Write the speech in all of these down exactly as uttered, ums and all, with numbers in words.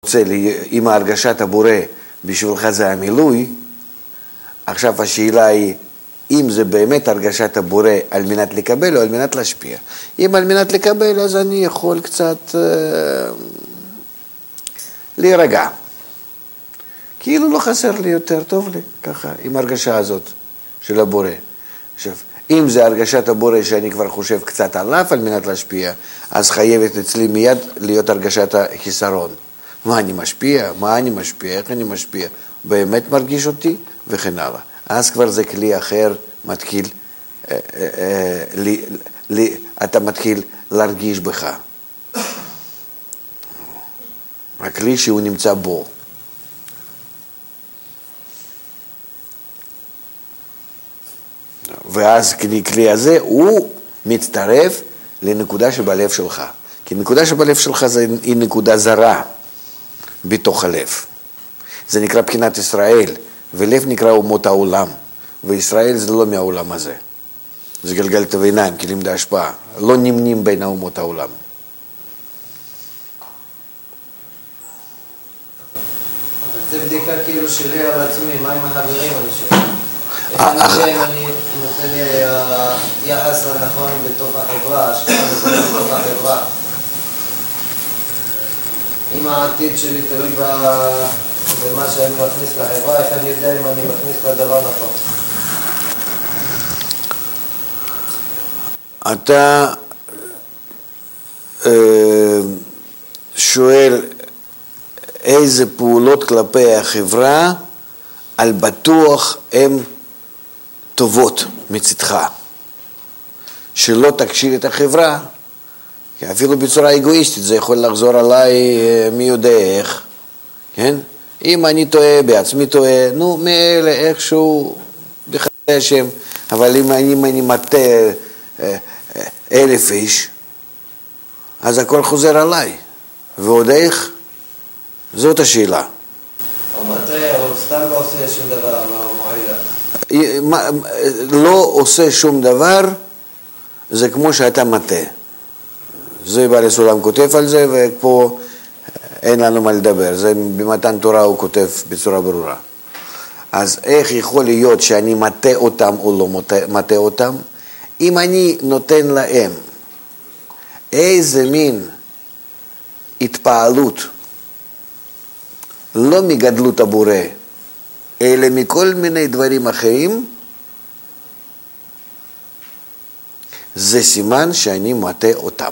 רוצה, אם הרגשת הבורא בשבילך זה המילוי, עכשיו השאלה היא, אם זה באמת הרגשת הבורא על מנת לקבל או על מנת להשפיע. אם על מנת לקבל, אז אני יכול קצת אה, להירגע. כאילו לא חסר לי יותר, טוב לי, ככה, עם הרגשה הזאת של הבורא. עכשיו, אם זה הרגשת הבורא שאני כבר חושב קצת עליו על מנת להשפיע, אז חייבת אצלי מיד להיות הרגשת החיסרון. מה אני משפיע? מה אני משפיע? איך אני משפיע? באמת מרגיש אותי? וכן הלאה. אז כבר זה כלי אחר מתחיל, אה, אה, לי, לי, אתה מתחיל להרגיש בך. הכלי שהוא נמצא בו. ואז כלי, כלי הזה הוא מצטרף לנקודה שבלב שלך. כי נקודה שבלב שלך זה, היא נקודה זרה בתוך הלב. זה נקרא בחינת ישראל, ולב נקרא אומות העולם. וישראל זה לא מהעולם הזה. זה גלגל תביניים, כלים להשפעה. לא נמנים בין האומות העולם. אבל זה בדיקה כאילו שלי על עצמי, מה עם החברים אני שואל? איך אני יודע אם אני נותן לי יחס הנכון בתוך החברה, השקעה נכונה בתוך החברה? אם העתיד שלי תלוי במה שאני מכניס לחברה, איך אני יודע אם אני מכניס לדבר נכון? אתה שואל איזה פעולות כלפי החברה על בטוח הן טובות מצדך, שלא תקשיב את החברה, כי אפילו בצורה אגואיסטית זה יכול לחזור עליי מי יודע איך, כן? אם אני טועה, בעצמי טועה, נו, מאלה איכשהו בחסדי השם, אבל אם אני, אם אני מטה אלף איש, אז הכל חוזר עליי, ועוד איך? זאת השאלה. או מטה, או סתם לא עושה שום דבר, לא מועילה. לא עושה שום דבר, זה כמו שאתה מטה. זה בעל הסולם כותב על זה, ופה אין לנו מה לדבר. זה במתן תורה הוא כותב בצורה ברורה. אז איך יכול להיות שאני מטה אותם או לא מטה אותם? אם אני נותן להם איזה מין התפעלות, לא מגדלות הבורא, אלא מכל מיני דברים אחרים, זה סימן שאני מטה אותם.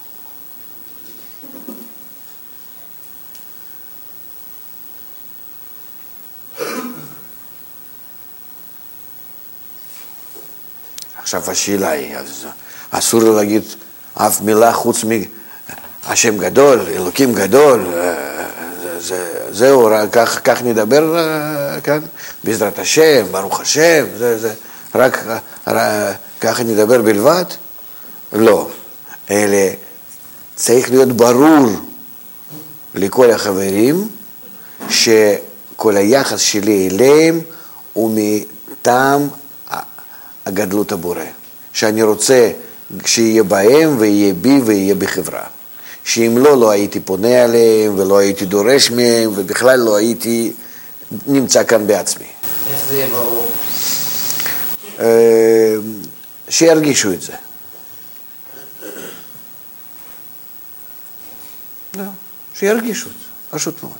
עכשיו השאלה היא, אסור לו להגיד אף מילה חוץ מהשם גדול, אלוקים גדול, זה, זהו, כך, כך נדבר כאן, בעזרת השם, ברוך השם, זה, זה, רק, רק ככה נדבר בלבד? לא, אלא צריך להיות ברור לכל החברים שכל היחס שלי אליהם הוא מטעם הגדלות הבורא, שאני רוצה שיהיה בהם ויהיה בי ויהיה בחברה. שאם לא, לא הייתי פונה עליהם ולא הייתי דורש מהם ובכלל לא הייתי נמצא כאן בעצמי. איך זה יהיה ברור? שירגישו את זה. שירגישו את זה, פשוט מאוד.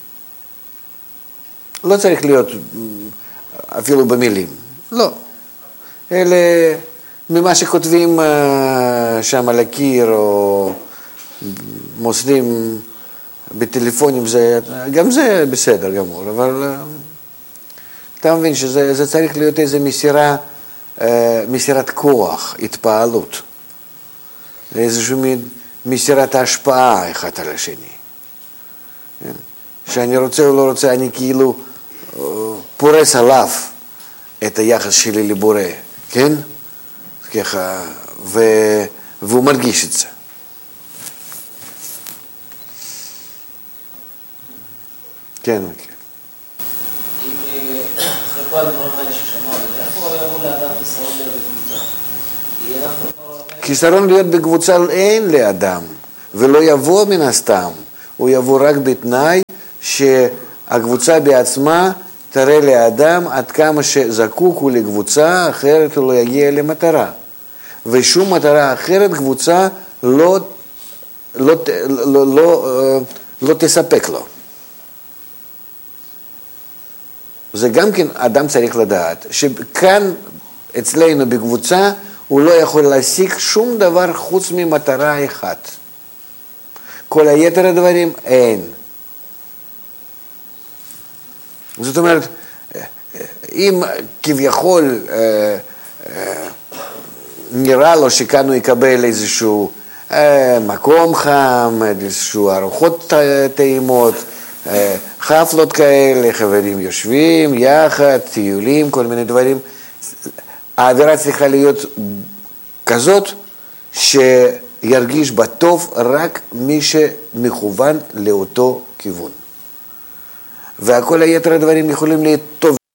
לא צריך להיות אפילו במילים, לא. אלה ממה שכותבים שם על הקיר או מוסדים בטלפונים, זה, גם זה בסדר גמור, אבל אתה מבין שזה זה צריך להיות איזו מסירה, מסירת כוח, התפעלות, איזושהי מסירת ההשפעה אחד על השני. שאני רוצה או לא רוצה, אני כאילו פורס עליו את היחס שלי לבורא, כן? ככה, ו... והוא מרגיש את זה. כן, כן. אם אחרי כל הדברים האלה ששמענו, איפה יבוא לאדם חיסרון להיות בקבוצה? חיסרון להיות בקבוצה אין לאדם, ולא יבוא מן הסתם, הוא יבוא רק בתנאי שהקבוצה בעצמה תראה לאדם עד כמה שזקוק הוא לקבוצה, אחרת הוא לא יגיע למטרה. ושום מטרה אחרת קבוצה לא, לא, לא, לא, לא תספק לו. זה גם כן אדם צריך לדעת, שכאן אצלנו בקבוצה הוא לא יכול להשיג שום דבר חוץ ממטרה אחת. כל היתר הדברים אין. זאת אומרת, אם כביכול אה, אה, נראה לו שכאן הוא יקבל איזשהו אה, מקום חם, איזשהו ארוחות טעימות, אה, חפלות כאלה, חברים יושבים יחד, טיולים, כל מיני דברים, האווירה צריכה להיות כזאת שירגיש בטוב רק מי שמכוון לאותו כיוון. וכל היתר הדברים יכולים להיות טוב